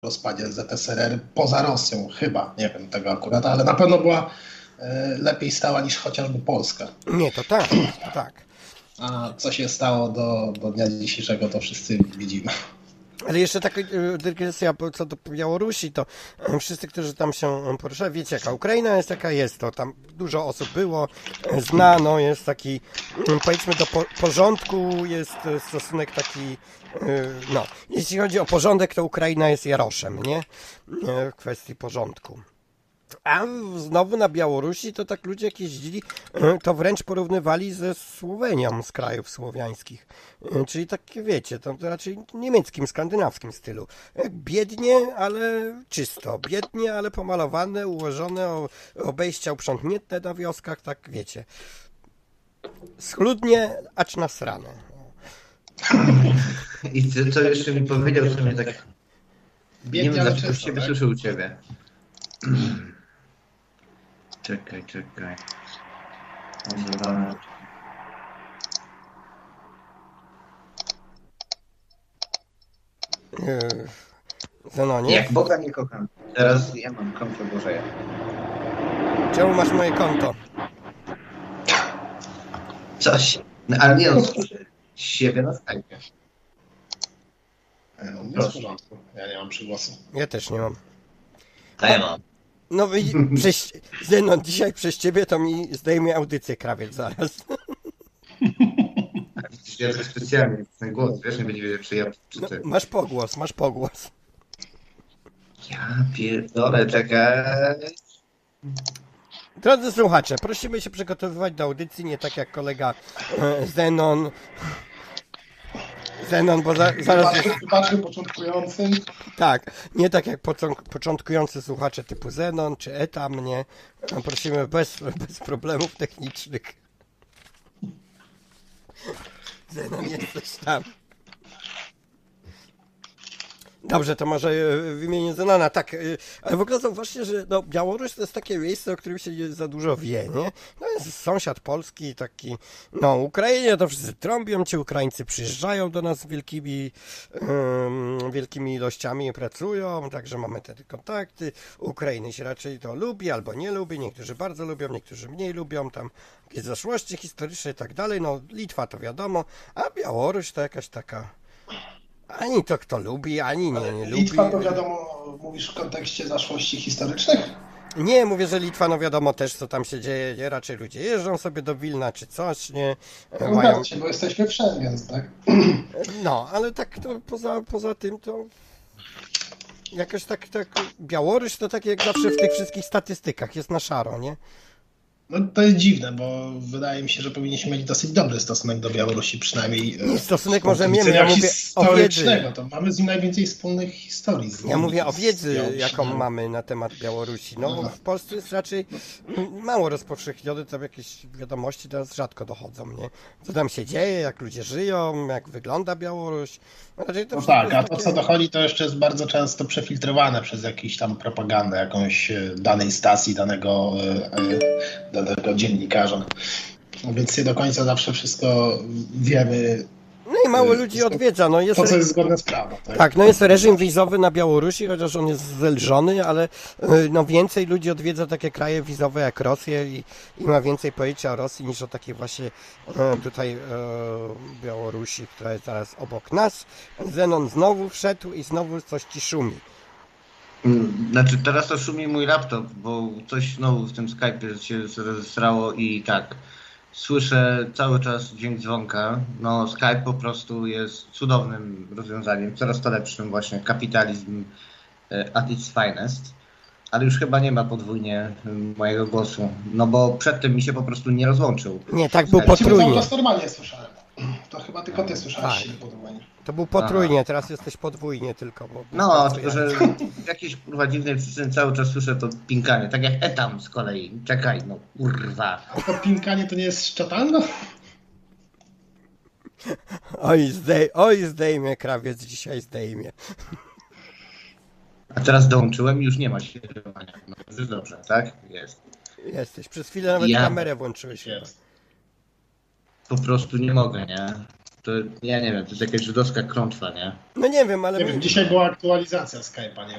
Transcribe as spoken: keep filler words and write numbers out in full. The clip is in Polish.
rozpadzie Z S R R poza Rosją, chyba, nie wiem tego akurat, ale na pewno była e, lepiej stała niż chociażby Polska. Nie, to tak, to tak. A co się stało do, do dnia dzisiejszego, to wszyscy widzimy. Ale jeszcze taka dygresja co do Białorusi, to wszyscy, którzy tam się poruszają, wiecie jaka Ukraina jest, jaka jest, to tam dużo osób było, znano, jest taki, powiedzmy do porządku jest stosunek taki, no, jeśli chodzi o porządek, to Ukraina jest Jaroszem, nie? W kwestii porządku. A znowu na Białorusi to tak ludzie jak jeździli, to wręcz porównywali ze Słowenią z krajów słowiańskich. Czyli takie wiecie, to raczej niemieckim, skandynawskim stylu. Biednie, ale czysto. Biednie, ale pomalowane, ułożone, obejścia uprzątnięte na wioskach, tak wiecie. Schludnie, acz nasrane. I co, co jeszcze mi powiedział, że mnie tak... Biednie, nie wiem, ale dlaczego czysto, się tak? wysłyszę u ciebie. Czekaj, czekaj. Może damy... Zenonie? Jak Boga nie kocham. Teraz ja mam konto Bożeja. Czemu masz moje konto? Coś. No, ale nie od siebie na Skype. No, jest w porządku. Ja nie mam przygłosu. Ja też nie mam. A ja mam. No i przez, Zenon, dzisiaj przez ciebie to mi zdejmie audycję krawiec zaraz. Ja to specjalnie, ten głos, wiesz, nie będzie wiedział, czy ja, czy No, ty. masz pogłos, masz pogłos. Ja pierdolę, czekaj. Drodzy słuchacze, prosimy się przygotowywać do audycji, nie tak jak kolega e, Zenon. Zenon, bo za, zaraz... Wybaczmy, wybaczmy początkującym. Tak, nie tak jak pocą- początkujący słuchacze typu Zenon czy Eta mnie. Prosimy bez, bez problemów technicznych. Zenon, jesteś tam. Dobrze, to może w imieniu Zenona, tak, ale w ogóle zauważcie, że no, Białoruś to jest takie miejsce, o którym się nie za dużo wie, nie? No jest sąsiad Polski, taki, no Ukrainie to wszyscy trąbią, ci Ukraińcy przyjeżdżają do nas z wielkimi, um, wielkimi ilościami i pracują, także mamy te kontakty. Ukrainy się raczej to lubi albo nie lubi, niektórzy bardzo lubią, niektórzy mniej lubią, tam jakieś zaszłości historyczne i tak dalej, no Litwa to wiadomo, a Białoruś to jakaś taka... Ani to kto lubi, ani nie, nie lubi. Litwa to wiadomo, mówisz w kontekście zaszłości historycznych? Nie, mówię, że Litwa, no wiadomo też co tam się dzieje, nie? Raczej ludzie jeżdżą sobie do Wilna czy coś, nie? No, mają... się, bo jesteśmy w Schengen, tak? No, ale tak to poza, poza tym to jakoś tak, tak Białoruś to tak jak zawsze w tych wszystkich statystykach jest na szaro, nie? No to jest dziwne, bo wydaje mi się, że powinniśmy mieć dosyć dobry stosunek do Białorusi, przynajmniej Nie, stosunek z może punktu miemy, ja widzenia mówię o historycznego, wiedzy. to mamy z nim najwięcej wspólnych historii. Z Ja mówię o z wiedzy, Białorusią. jaką mamy na temat Białorusi. No, w Polsce jest raczej mało rozpowszechnione, tam jakieś wiadomości teraz rzadko dochodzą, nie? Co tam się dzieje, jak ludzie żyją, jak wygląda Białoruś. Raczej to No wszystko tak, a jest to takie... co dochodzi, to jeszcze jest bardzo często przefiltrowane przez jakąś tam propagandę, jakąś e, danej stacji, danego, e, e, danego dziennikarza. No więc nie do końca zawsze wszystko wiemy, No i mało ludzi odwiedza. No jest... to co jest zgodne z prawem. Tak? Tak, no jest reżim wizowy na Białorusi, chociaż on jest zelżony, ale y, no więcej ludzi odwiedza takie kraje wizowe jak Rosję i, i ma więcej pojęcia o Rosji niż o takiej właśnie e, tutaj e, Białorusi, która jest zaraz obok nas. Zenon znowu wszedł i znowu coś ci szumi. Znaczy teraz to szumi mój laptop, bo coś znowu w tym Skype'ie się zrejestrowało i tak. Słyszę cały czas dźwięk dzwonka. No Skype po prostu jest cudownym rozwiązaniem, coraz to lepszym właśnie, kapitalizm at its finest. Ale już chyba nie ma podwójnie mojego głosu, no bo przedtem mi się po prostu nie rozłączył. Nie, tak był Ja cię cały potrójnie. czas normalnie słyszałem. To chyba tylko ty słyszałeś Tak. się podwójnie. To był potrójnie, teraz jesteś podwójnie tylko. Bo No, tylko że z jakiejś kurwa dziwnej przyczyny cały czas słyszę to pinkanie, tak jak Etam z kolei. Czekaj, no kurwa. A to pinkanie to nie jest szczatango? Oj, zdej, oj, zdejmie krawiec, dzisiaj zdejmie. A teraz dołączyłem i już nie ma świetlenia. No to jest dobrze, tak? Jest. Jesteś. Przez chwilę nawet Ja. kamerę włączyłeś. Jest. Po prostu nie mogę, nie? To ja nie wiem, to jest jakaś żydowska klątwa, nie? No nie wiem, ale... Nie mi... wiem, dzisiaj była aktualizacja Skype'a, nie